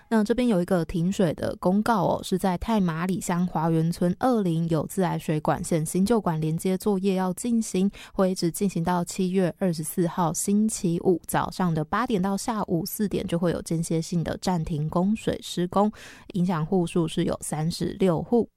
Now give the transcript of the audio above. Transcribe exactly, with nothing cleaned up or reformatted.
那这边有一个停水的公告哦，是在太麻里乡华园村二林有自来水管线新旧管连接作业要进行，会一直进行到七月二十四号星期五早上的八点到下午四点，就会有间歇性的暂停供水施工，影响户数是有三十六户。